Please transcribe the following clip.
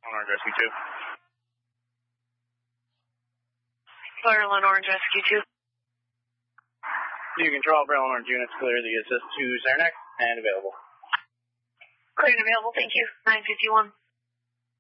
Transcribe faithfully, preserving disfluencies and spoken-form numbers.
Orange Rescue two. Maryland Orange Rescue two. You control Maryland Orange units, clear the assist to Saranac and available. Clear and available, thank you. nine fifty-one.